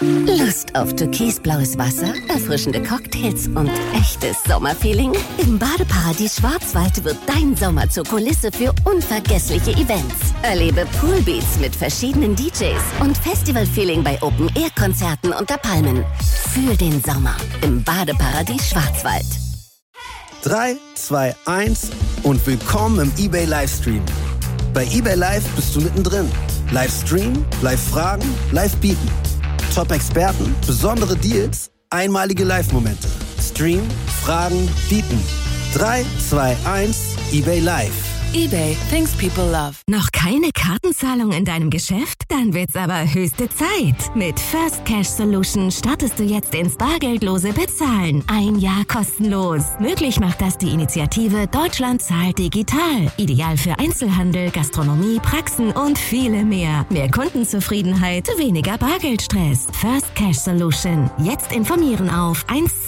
Lust auf türkisblaues Wasser, erfrischende Cocktails und echtes Sommerfeeling? Im Badeparadies Schwarzwald wird dein Sommer zur Kulisse für unvergessliche Events. Erlebe Poolbeats mit verschiedenen DJs und Festivalfeeling bei Open-Air-Konzerten unter Palmen. Fühl den Sommer im Badeparadies Schwarzwald. 3, 2, 1 und willkommen im eBay Livestream. Bei eBay Live bist du mittendrin. Livestream, Live-Fragen, Live-Bieten. Top-Experten, besondere Deals, einmalige Live-Momente. Stream, Fragen, Bieten. 3, 2, 1, eBay Live. eBay, things people love. Noch keine Kartenzahlung in deinem Geschäft? Dann wird's aber höchste Zeit. Mit First Cash Solution startest du jetzt ins bargeldlose Bezahlen. 1 Jahr kostenlos. Möglich macht das die Initiative Deutschland zahlt digital. Ideal für Einzelhandel, Gastronomie, Praxen und viele mehr. Mehr Kundenzufriedenheit, weniger Bargeldstress. First Cash Solution. Jetzt informieren auf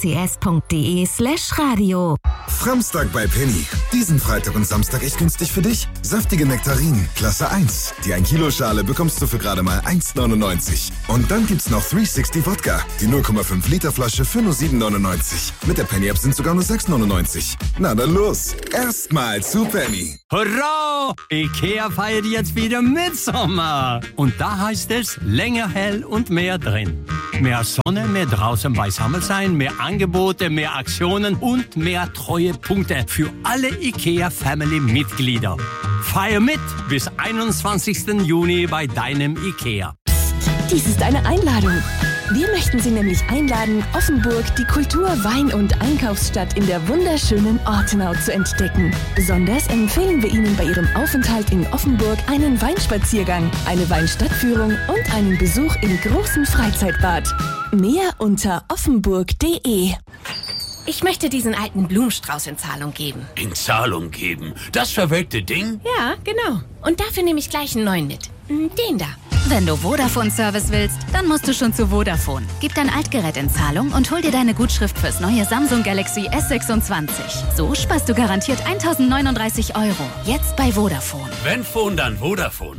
1cs.de/radio. Framstag bei Penny. Diesen Freitag und Samstag echt günstig für dich. Saftige Nektarinen, Klasse 1. Die 1 Kilo Schale bekommst du für gerade mal 1,99. Und dann gibt's noch 360 Wodka. Die 0,5 Liter Flasche für nur 7,99. Mit der Penny App sind sogar nur 6,99. Na dann los. Erstmal zu Penny. Hurra! IKEA feiert jetzt wieder Mitsommer. Und da heißt es länger hell und mehr drin. Mehr Sonne, mehr draußen beisammen sein, mehr Angebote, mehr Aktionen und mehr Treuepunkte für alle IKEA-Family-Mitglieder. Feier mit bis 21. Juni bei deinem IKEA. Dies ist eine Einladung. Wir möchten Sie nämlich einladen, Offenburg, die Kultur-, Wein- und Einkaufsstadt in der wunderschönen Ortenau zu entdecken. Besonders empfehlen wir Ihnen bei Ihrem Aufenthalt in Offenburg einen Weinspaziergang, eine Weinstadtführung und einen Besuch im großen Freizeitbad. Mehr unter offenburg.de. Ich möchte diesen alten Blumenstrauß in Zahlung geben. In Zahlung geben? Das verwelkte Ding? Ja, genau. Und dafür nehme ich gleich einen neuen mit. Den da. Wenn du Vodafone-Service willst, dann musst du schon zu Vodafone. Gib dein Altgerät in Zahlung und hol dir deine Gutschrift fürs neue Samsung Galaxy S26. So sparst du garantiert 1.039 €. Jetzt bei Vodafone. Wenn Phone, dann Vodafone.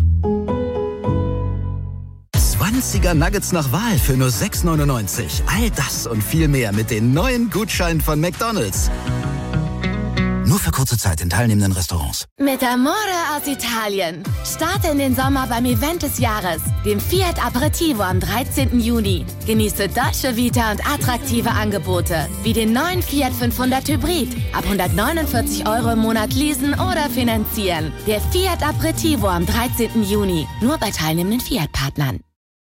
20er Nuggets nach Wahl für nur 6,99. All das und viel mehr mit den neuen Gutscheinen von McDonald's. Nur für kurze Zeit in teilnehmenden Restaurants. Mit Amore aus Italien. Starte in den Sommer beim Event des Jahres, dem Fiat Aperitivo am 13. Juni. Genieße Dolce Vita und attraktive Angebote, wie den neuen Fiat 500 Hybrid. Ab 149 € im Monat leasen oder finanzieren. Der Fiat Aperitivo am 13. Juni. Nur bei teilnehmenden Fiat-Partnern.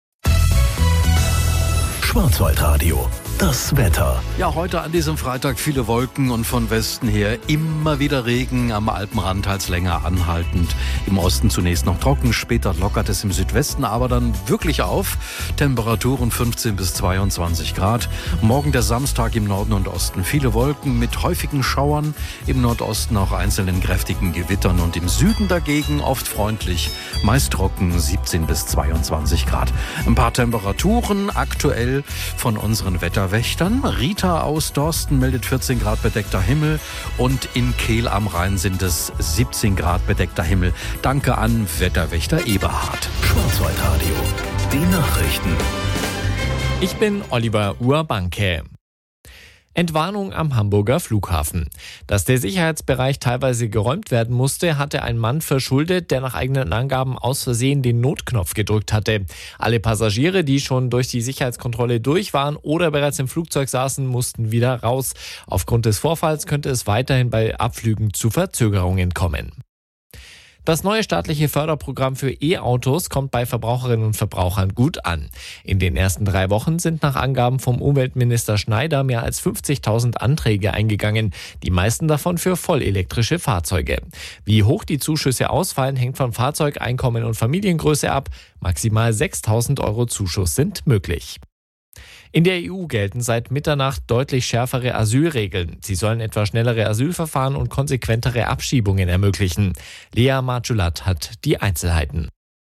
Schwarzwaldradio. Das Wetter. Ja, heute an diesem Freitag viele Wolken und von Westen her immer wieder Regen, am Alpenrand teils länger anhaltend. Im Osten zunächst noch trocken, später lockert es im Südwesten aber dann wirklich auf. Temperaturen 15 bis 22 Grad. Morgen der Samstag im Norden und Osten viele Wolken mit häufigen Schauern. Im Nordosten auch einzelnen kräftigen Gewittern und im Süden dagegen oft freundlich, meist trocken 17 bis 22 Grad. Ein paar Temperaturen aktuell von unseren Wetterwächtern. Rita aus Dorsten meldet 14 Grad bedeckter Himmel und in Kehl am Rhein sind es 17 Grad bedeckter Himmel. Danke an Wetterwächter Eberhard. Schwarzwaldradio. Die Nachrichten. Ich bin Oliver Urbanke. Entwarnung am Hamburger Flughafen. Dass der Sicherheitsbereich teilweise geräumt werden musste, hatte ein Mann verschuldet, der nach eigenen Angaben aus Versehen den Notknopf gedrückt hatte. Alle Passagiere, die schon durch die Sicherheitskontrolle durch waren oder bereits im Flugzeug saßen, mussten wieder raus. Aufgrund des Vorfalls könnte es weiterhin bei Abflügen zu Verzögerungen kommen. Das neue staatliche Förderprogramm für E-Autos kommt bei Verbraucherinnen und Verbrauchern gut an. In den ersten 3 Wochen sind nach Angaben vom Umweltminister Schneider mehr als 50.000 Anträge eingegangen, die meisten davon für vollelektrische Fahrzeuge. Wie hoch die Zuschüsse ausfallen, hängt von Fahrzeug, Einkommen und Familiengröße ab. Maximal 6.000 € Zuschuss sind möglich. In der EU gelten seit Mitternacht deutlich schärfere Asylregeln. Sie sollen etwa schnellere Asylverfahren und konsequentere Abschiebungen ermöglichen. Lea Marculat hat die Einzelheiten.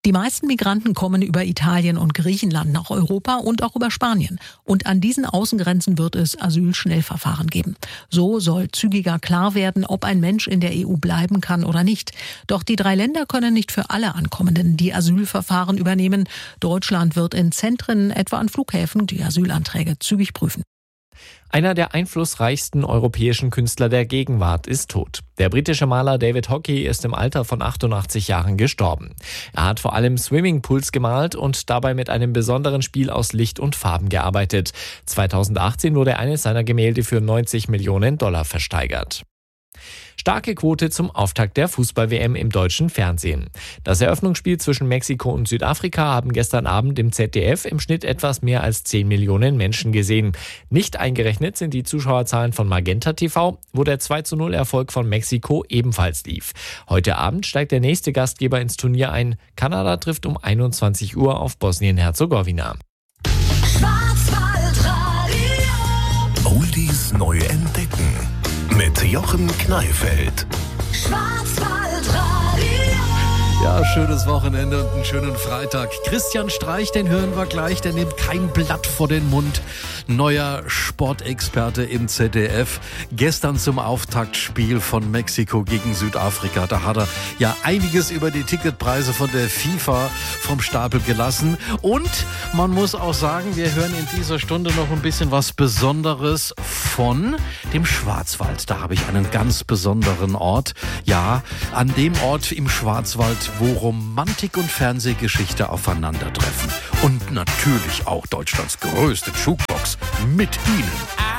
Die meisten Migranten kommen über Italien und Griechenland nach Europa und auch über Spanien. Und an diesen Außengrenzen wird es Asylschnellverfahren geben. So soll zügiger klar werden, ob ein Mensch in der EU bleiben kann oder nicht. Doch die 3 Länder können nicht für alle Ankommenden die Asylverfahren übernehmen. Deutschland wird in Zentren, etwa an Flughäfen, die Asylanträge zügig prüfen. Einer der einflussreichsten europäischen Künstler der Gegenwart ist tot. Der britische Maler David Hockey ist im Alter von 88 Jahren gestorben. Er hat vor allem Swimmingpools gemalt und dabei mit einem besonderen Spiel aus Licht und Farben gearbeitet. 2018 wurde eines seiner Gemälde für $90 Millionen versteigert. Starke Quote zum Auftakt der Fußball-WM im deutschen Fernsehen. Das Eröffnungsspiel zwischen Mexiko und Südafrika haben gestern Abend im ZDF im Schnitt etwas mehr als 10 Millionen Menschen gesehen. Nicht eingerechnet sind die Zuschauerzahlen von Magenta TV, wo der 2:0-Erfolg von Mexiko ebenfalls lief. Heute Abend steigt der nächste Gastgeber ins Turnier ein. Kanada trifft um 21 Uhr auf Bosnien-Herzegowina. Oldies neu entdecken. Mit Jochen Kneifeld. Ja, schönes Wochenende und einen schönen Freitag. Christian Streich, den hören wir gleich, der nimmt kein Blatt vor den Mund. Neuer Sportexperte im ZDF. Gestern zum Auftaktspiel von Mexiko gegen Südafrika. Da hat er ja einiges über die Ticketpreise von der FIFA vom Stapel gelassen. Und man muss auch sagen, wir hören in dieser Stunde noch ein bisschen was Besonderes von dem Schwarzwald. Da habe ich einen ganz besonderen Ort. Ja, an dem Ort im Schwarzwald, wo Romantik und Fernsehgeschichte aufeinandertreffen. Und natürlich auch Deutschlands größte Jukebox mit Ihnen.